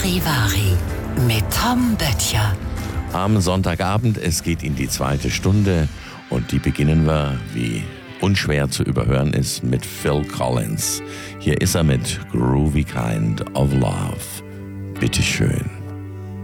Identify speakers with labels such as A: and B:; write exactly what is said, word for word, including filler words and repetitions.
A: Charivari mit Tom Böttcher.
B: Am Sonntagabend, es geht in die zweite Stunde und die beginnen wir, wie unschwer zu überhören ist, mit Phil Collins. Hier ist er mit Groovy Kind of Love. Bitteschön.